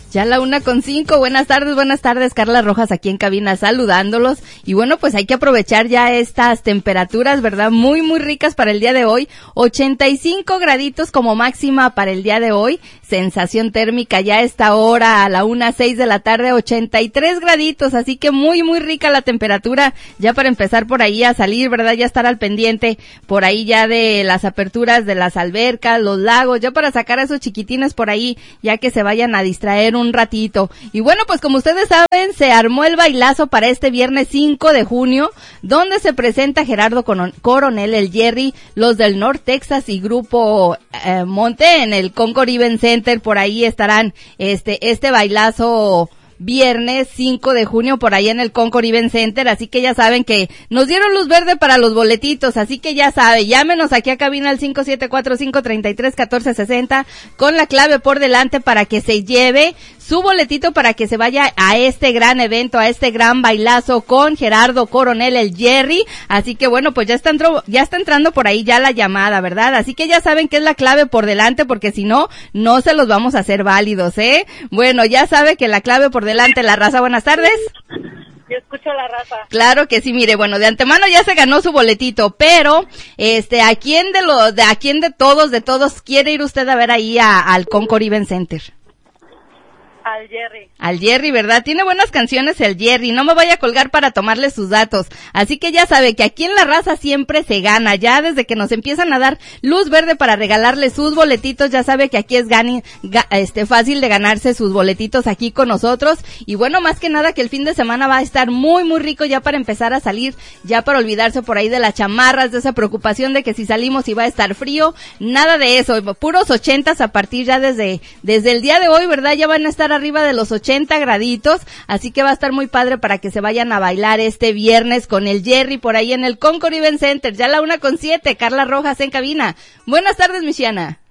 Ya la 1:05, buenas tardes, Carla Rojas aquí en cabina saludándolos, y bueno, pues hay que aprovechar ya estas temperaturas, ¿verdad? Muy, muy ricas para el día de hoy, 85 graditos como máxima para el día de hoy, sensación térmica ya a esta hora, a la 1:06 de la tarde, 83 graditos, así que muy, muy rica la temperatura, ya para empezar por ahí a salir, ¿verdad? Ya estar al pendiente por ahí ya de las aperturas de las albercas, los lagos, ya para sacar a esos chiquitines por ahí, ya que se vayan a distraer un ratito. Y bueno, pues como ustedes saben, se armó el bailazo para este viernes 5 de junio, donde se presenta Gerardo Coronel, el Jerry, los del North Texas y Grupo Monte en el Concord Event Center. Por ahí estarán este bailazo viernes 5 de junio por ahí en el Concord Event Center, así que ya saben que nos dieron luz verde para los boletitos, así que ya sabe, llámenos aquí a cabina al 574-533-1460 con la clave por delante para que se lleve su boletito para que se vaya a este gran evento, a este gran bailazo con Gerardo Coronel, el Jerry. Así que bueno, pues ya está entrando por ahí ya la llamada, ¿verdad? Así que ya saben que es la clave por delante, porque si no, no se los vamos a hacer válidos, ¿eh? Bueno, ya sabe que la clave por delante, la raza, buenas tardes. Yo escucho la raza. Claro que sí, mire, bueno, de antemano ya se ganó su boletito, pero, ¿a quién de todos quiere ir usted a ver ahí al Concord Event Center? Al Jerry. Al Jerry, ¿verdad? Tiene buenas canciones el Jerry, no me vaya a colgar para tomarle sus datos. Así que ya sabe que aquí en la raza siempre se gana, ya desde que nos empiezan a dar luz verde para regalarle sus boletitos, ya sabe que aquí es fácil de ganarse sus boletitos aquí con nosotros. Y bueno, más que nada que el fin de semana va a estar muy, muy rico ya para empezar a salir, ya para olvidarse por ahí de las chamarras, de esa preocupación de que si salimos iba a estar frío, nada de eso, puros 80s a partir ya desde el día de hoy, ¿verdad? Ya van a estar arriba de los 80 graditos, así que va a estar muy padre para que se vayan a bailar este viernes con el Jerry por ahí en el Concord Event Center, ya la 1:07, Carla Rojas en cabina. Buenas tardes, Michiana.